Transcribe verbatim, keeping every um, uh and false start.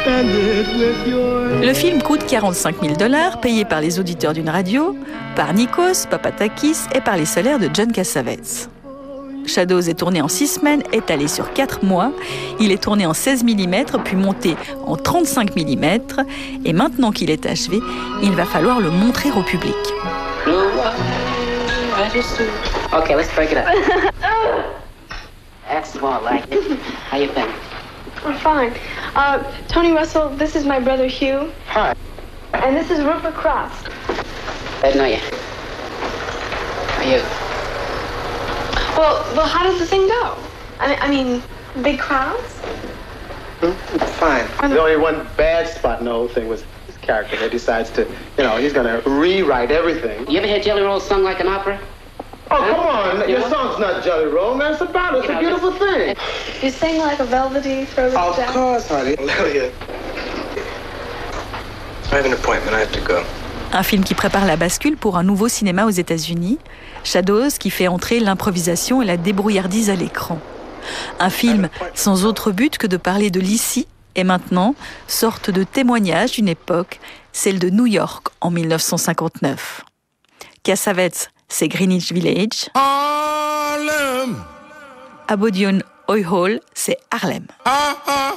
Le film coûte quarante-cinq mille dollars, payé par les auditeurs d'une radio, par Nikos Papatakis et par les salaires de John Cassavetes. Shadows est tourné en six semaines, étalé sur quatre mois. Il est tourné en seize millimètres, puis monté en trente-cinq millimètres. Et maintenant qu'il est achevé, il va falloir le montrer au public. Okay, let's break it up. That's more like it. How you been? I'm fine. Uh, Tony Russell, this is my brother Hugh. Hi. And this is Rupert Cross. Glad to know you. How are you? Well, well, how does the thing go? I mean, I mean, big crowds? Hmm? Fine. The only one bad spot in the whole thing was his character that decides to, you know, he's gonna rewrite everything. You ever hear Jelly Roll sung like an opera? Oh, come on. Your song's not Jelly Roll, man. It's about it. It's a beautiful thing. You sing like a velvety throated Of Jack? course, honey. Lilia. I have an appointment. I have to go. Un film qui prépare la bascule pour un nouveau cinéma aux États-Unis, Shadows qui fait entrer l'improvisation et la débrouillardise à l'écran. Un film sans autre but que de parler de l'ici et maintenant, sorte de témoignage d'une époque, celle de New York en dix-neuf cent cinquante-neuf. Cassavetes, c'est Greenwich Village. Harlem. Abodion Oy Hall, c'est Harlem. Ah, ah.